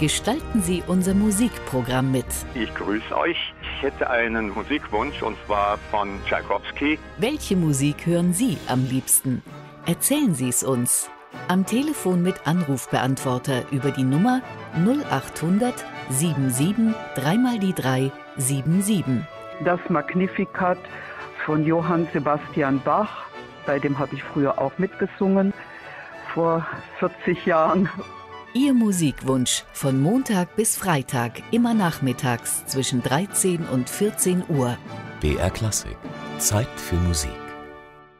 Gestalten Sie unser Musikprogramm mit. Ich grüße euch. Ich hätte einen Musikwunsch, und zwar von Tschaikowski. Welche Musik hören Sie am liebsten? Erzählen Sie es uns. Am Telefon mit Anrufbeantworter über die Nummer 0800 77 3x3 77. Das Magnificat von Johann Sebastian Bach, bei dem habe ich früher auch mitgesungen, vor 40 Jahren. Ihr Musikwunsch von Montag bis Freitag, immer nachmittags zwischen 13 und 14 Uhr. BR Klassik. Zeit für Musik.